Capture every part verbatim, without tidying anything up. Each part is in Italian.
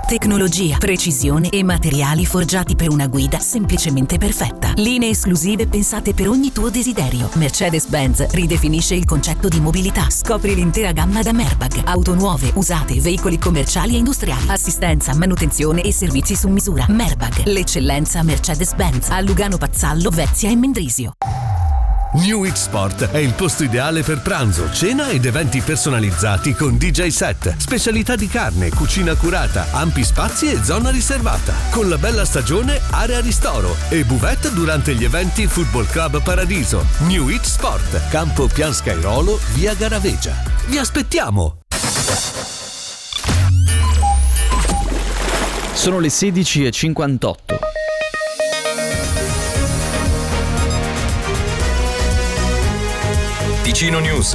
Tecnologia, precisione e materiali forgiati per una guida semplicemente perfetta. Linee esclusive pensate per ogni tuo desiderio. Mercedes-Benz ridefinisce il concetto di mobilità. Scopri l'intera gamma da Merbag. Auto nuove, usate, veicoli commerciali e industriali. Assistenza, manutenzione e servizi su misura. Merbag, l'eccellenza Mercedes-Benz. A Lugano Pazzallo, Vezia e Mendrisio. New It Sport è il posto ideale per pranzo, cena ed eventi personalizzati con D J set, specialità di carne, cucina curata, ampi spazi e zona riservata. Con la bella stagione, area ristoro e buvette durante gli eventi Football Club Paradiso. New It Sport, Campo Pian Scairolo, via Garavegia. Vi aspettiamo! Sono le sedici e cinquantotto. Ticino News.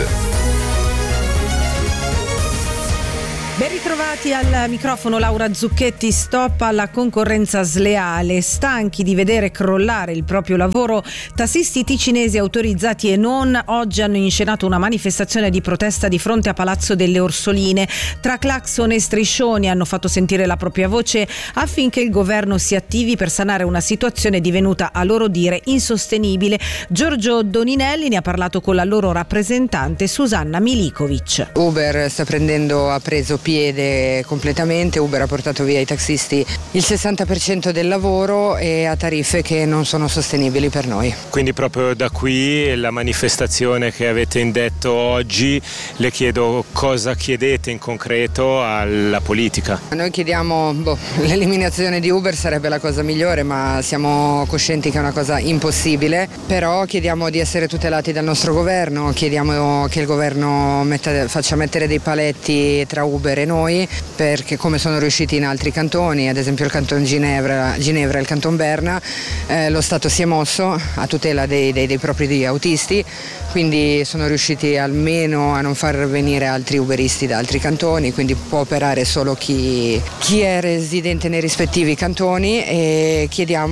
Ben ritrovati al microfono Laura Zucchetti. Stop alla concorrenza sleale. Stanchi di vedere crollare il proprio lavoro, tassisti ticinesi autorizzati e non oggi hanno inscenato una manifestazione di protesta di fronte a Palazzo delle Orsoline. Tra clacson e striscioni hanno fatto sentire la propria voce affinché il governo si attivi per sanare una situazione divenuta, a loro dire, insostenibile. Giorgio Doninelli ne ha parlato con la loro rappresentante Susanna Milikovic. Uber sta prendendo, ha preso piede completamente. Uber ha portato via ai taxisti il sessanta per cento del lavoro e a tariffe che non sono sostenibili per noi. Quindi proprio da qui la manifestazione che avete indetto oggi, le chiedo cosa chiedete in concreto alla politica. Noi chiediamo, boh, l'eliminazione di Uber sarebbe la cosa migliore, ma siamo coscienti che è una cosa impossibile, però chiediamo di essere tutelati dal nostro governo, chiediamo che il governo metta, faccia mettere dei paletti tra Uber e noi, perché come sono riusciti in altri cantoni, ad esempio il canton Ginevra, Ginevra e il canton Berna, eh, lo Stato si è mosso a tutela dei, dei, dei propri autisti, quindi sono riusciti almeno a non far venire altri uberisti da altri cantoni, quindi può operare solo chi, chi è residente nei rispettivi cantoni, e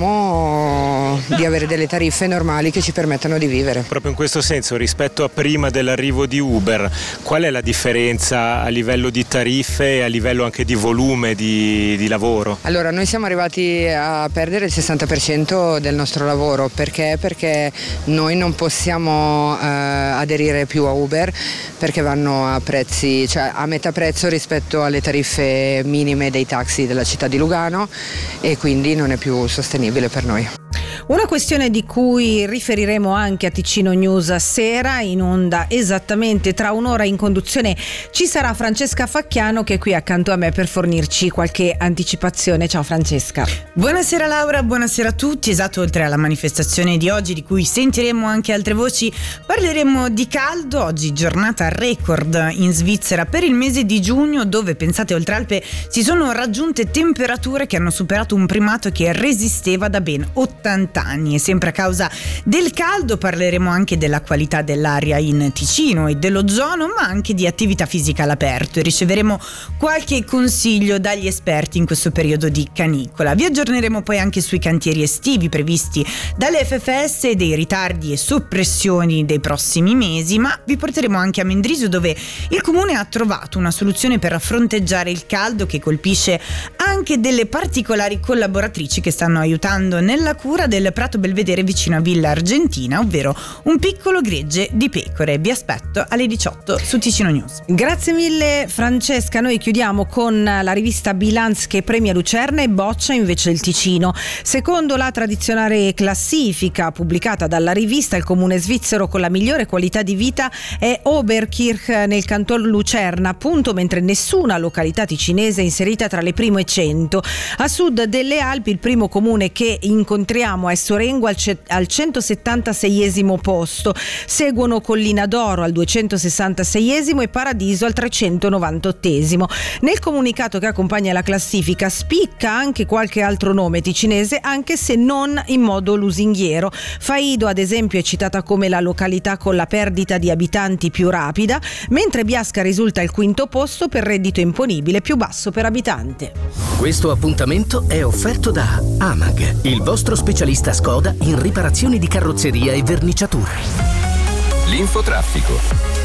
chiediamo di avere delle tariffe normali che ci permettano di vivere. Proprio in questo senso, rispetto a prima dell'arrivo di Uber, qual è la differenza a livello di tariffe e a livello anche di volume di, di lavoro? Allora, noi siamo arrivati a perdere il sessanta per cento del nostro lavoro. Perché? Perché noi non possiamo eh, aderire più a Uber, perché vanno a prezzi, cioè a metà prezzo rispetto alle tariffe minime dei taxi della città di Lugano, e quindi non è più sostenibile per noi. Una questione di cui riferiremo anche a Ticino News sera, in onda esattamente tra un'ora. In conduzione ci sarà Francesca Facchiano, che è qui accanto a me per fornirci qualche anticipazione. Ciao Francesca. Buonasera Laura, buonasera a tutti. Esatto, oltre alla manifestazione di oggi, di cui sentiremo anche altre voci, parleremo di caldo. Oggi giornata record in Svizzera per il mese di giugno, dove, pensate, oltre Alpe si sono raggiunte temperature che hanno superato un primato che resisteva da ben ottanta anni, e sempre a causa del caldo. Parleremo anche della qualità dell'aria in Ticino e dell'ozono, ma anche di attività fisica all'aperto, e riceveremo qualche consiglio dagli esperti in questo periodo di canicola. Vi aggiorneremo poi anche sui cantieri estivi previsti dalle F F S e dei ritardi e soppressioni dei prossimi mesi, ma vi porteremo anche a Mendrisio, dove il comune ha trovato una soluzione per fronteggiare il caldo che colpisce anche delle particolari collaboratrici che stanno aiutando nella cura del Prato Belvedere vicino a Villa Argentina, ovvero un piccolo gregge di pecore. Vi aspetto alle diciotto su Ticino News. Grazie mille Francesca. Noi chiudiamo con la rivista Bilanz, che premia Lucerna e boccia invece il Ticino. Secondo la tradizionale classifica pubblicata dalla rivista, il comune svizzero con la migliore qualità di vita è Oberkirch nel canton Lucerna, appunto, mentre nessuna località ticinese è inserita tra le prime cento. A sud delle Alpi il primo comune che incontriamo è Sorengo al, ce- al centosettantaseiesimo posto, seguono Collina d'Oro al duecentosessantaseiesimo e Paradiso al trecentonovantottesimo. Nel comunicato che accompagna la classifica spicca anche qualche altro nome ticinese, anche se non in modo lusinghiero. Faido, ad esempio, è citata come la località con la perdita di abitanti più rapida, mentre Biasca risulta al quinto posto per reddito imponibile più basso per abitante. Questo appuntamento è offerto da Amag, il vostro specialista Skoda in riparazioni di carrozzeria e verniciature. L'infotraffico.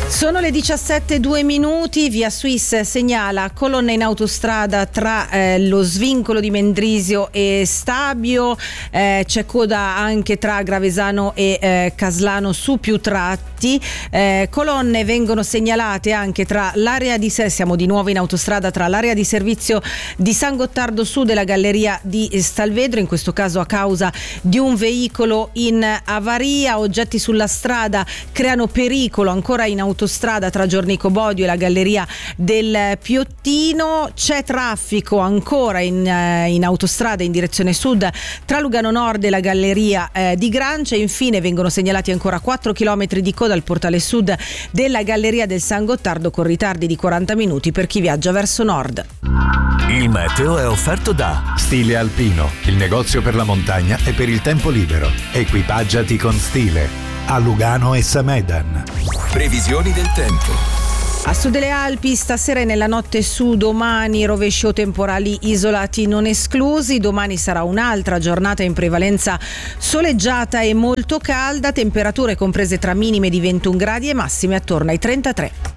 Sono le diciassette e due minuti, Via Swiss segnala colonne in autostrada tra eh, lo svincolo di Mendrisio e Stabio, eh, c'è coda anche tra Gravesano e eh, Caslano su più tratti, eh, colonne vengono segnalate anche tra l'area di siamo di nuovo in autostrada tra l'area di servizio di San Gottardo Sud e la galleria di Stalvedro, in questo caso a causa di un veicolo in avaria. Oggetti sulla strada creano pericolo ancora in autostrada strada tra Giornico Bodio e la galleria del Piottino. C'è traffico ancora in, eh, in autostrada in direzione sud tra Lugano Nord e la galleria eh, di Grancia. Infine vengono segnalati ancora quattro chilometri di coda al portale sud della galleria del San Gottardo, con ritardi di quaranta minuti per chi viaggia verso nord. Il meteo è offerto da Stile Alpino, il negozio per la montagna e per il tempo libero. Equipaggiati con stile. A Lugano e Samedan. Previsioni del tempo. A sud delle Alpi stasera e nella notte su domani rovesci o temporali isolati non esclusi. Domani sarà un'altra giornata in prevalenza soleggiata e molto calda, temperature comprese tra minime di ventuno gradi e massime attorno ai trentatré.